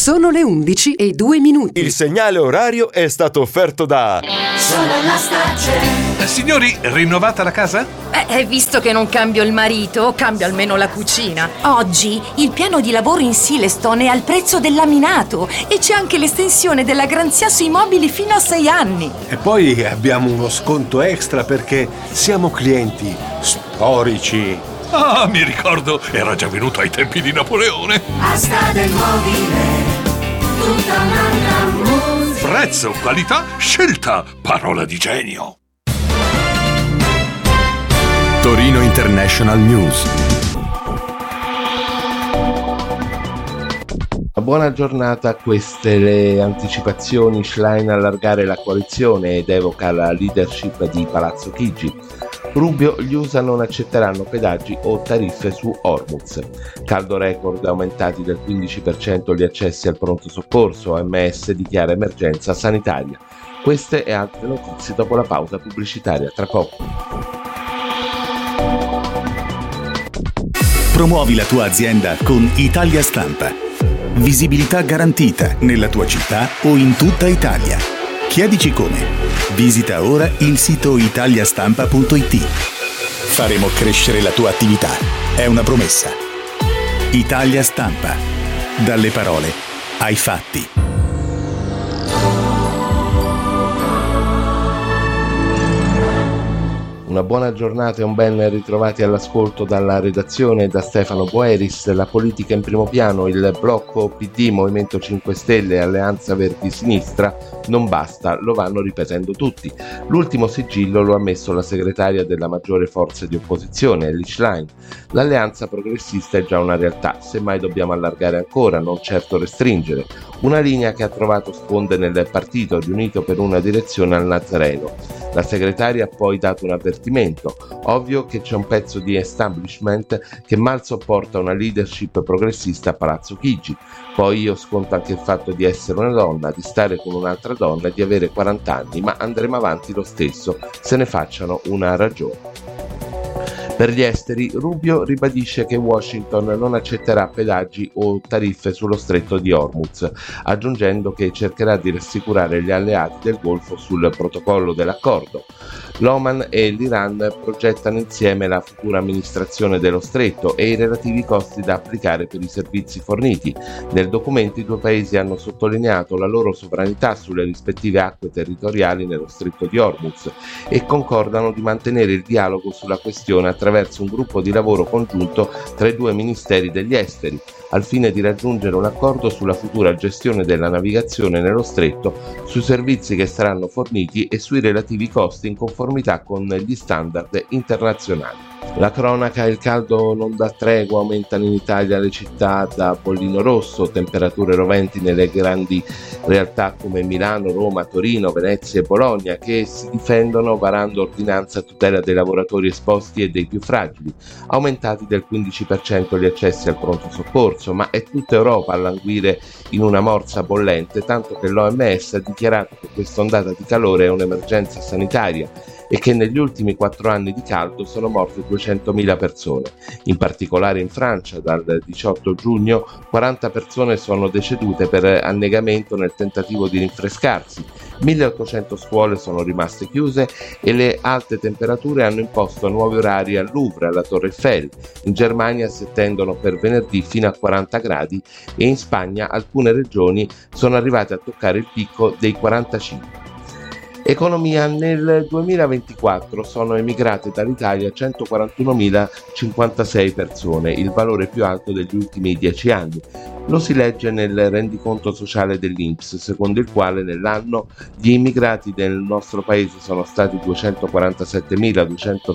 Sono le 11:02. Il segnale orario è stato offerto da Signori, rinnovata la casa? Visto che non cambio il marito, cambio almeno la cucina. Oggi il piano di lavoro in Silestone è al prezzo del laminato e c'è anche l'estensione della garanzia sui mobili fino a 6 anni. E poi abbiamo uno sconto extra perché siamo clienti storici. Ah, mi ricordo, era già venuto ai tempi di Napoleone. Asta del mobile, tutta un'altra musica. Prezzo, qualità, scelta, parola di genio. Torino International News. Buona giornata, queste le anticipazioni. Schlein allargare la coalizione ed evoca la leadership di Palazzo Chigi. Rubio, gli USA non accetteranno pedaggi o tariffe su Hormuz. Caldo record, aumentati del 15% gli accessi al pronto soccorso, OMS dichiara emergenza sanitaria. Queste e altre notizie dopo la pausa pubblicitaria, tra poco. Promuovi la tua azienda con Italia Stampa. Visibilità garantita nella tua città o in tutta Italia. Chiedici come. Visita ora il sito italiastampa.it. Faremo crescere la tua attività. È una promessa. Italia Stampa. Dalle parole ai fatti. Una buona giornata e un ben ritrovati all'ascolto dalla redazione e da Stefano Boeris. La politica in primo piano, il blocco PD, Movimento 5 Stelle e Alleanza Verdi Sinistra non basta, lo vanno ripetendo tutti. L'ultimo sigillo lo ha messo la segretaria della maggiore forza di opposizione, Elly Schlein. L'alleanza progressista è già una realtà, semmai dobbiamo allargare ancora, non certo restringere. Una linea che ha trovato sponde nel partito, riunito per una direzione al Nazareno. La segretaria ha poi dato un avvertimento. Ovvio che c'è un pezzo di establishment che mal sopporta una leadership progressista a Palazzo Chigi. Poi io sconto anche il fatto di essere una donna, di stare con un'altra donna e di avere 40 anni, ma andremo avanti lo stesso, se ne facciano una ragione. Per gli esteri, Rubio ribadisce che Washington non accetterà pedaggi o tariffe sullo stretto di Hormuz, aggiungendo che cercherà di rassicurare gli alleati del Golfo sul protocollo dell'accordo. L'Oman e l'Iran progettano insieme la futura amministrazione dello stretto e i relativi costi da applicare per i servizi forniti. Nel documento i due paesi hanno sottolineato la loro sovranità sulle rispettive acque territoriali nello stretto di Hormuz e concordano di mantenere il dialogo sulla questione attraverso un gruppo di lavoro congiunto tra i due ministeri degli esteri, al fine di raggiungere un accordo sulla futura gestione della navigazione nello stretto, sui servizi che saranno forniti e sui relativi costi in conformità con gli standard internazionali. La cronaca, il caldo non dà tregua, aumentano in Italia le città da bollino rosso, temperature roventi nelle grandi realtà come Milano, Roma, Torino, Venezia e Bologna, che si difendono varando ordinanza a tutela dei lavoratori esposti e dei più fragili, aumentati del 15% gli accessi al pronto soccorso, ma è tutta Europa a languire in una morsa bollente, tanto che l'OMS ha dichiarato che questa ondata di calore è un'emergenza sanitaria e che negli ultimi 4 anni di caldo sono morte 200.000 persone. In particolare in Francia, dal 18 giugno, 40 persone sono decedute per annegamento nel tentativo di rinfrescarsi, 1.800 scuole sono rimaste chiuse e le alte temperature hanno imposto nuovi orari al Louvre, alla Torre Eiffel. In Germania si attendono per venerdì fino a 40 gradi e in Spagna alcune regioni sono arrivate a toccare il picco dei 45. Economia, nel 2024 sono emigrate dall'Italia 141.056 persone, il valore più alto degli ultimi 10 anni. Lo si legge nel rendiconto sociale dell'INPS, secondo il quale nell'anno gli immigrati del nostro paese sono stati 247.260